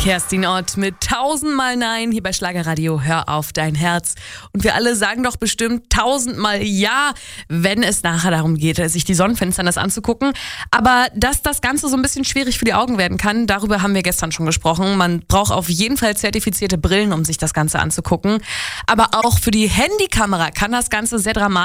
Kerstin Ott mit 1000-mal Nein hier bei Schlagerradio. Hör auf dein Herz. Und wir alle sagen doch bestimmt 1000-mal Ja, wenn es nachher darum geht, sich die Sonnenfenster das anzugucken. Aber dass das Ganze so ein bisschen schwierig für die Augen werden kann, darüber haben wir gestern schon gesprochen. Man braucht auf jeden Fall zertifizierte Brillen, um sich das Ganze anzugucken. Aber auch für die Handykamera kann das Ganze sehr dramatisch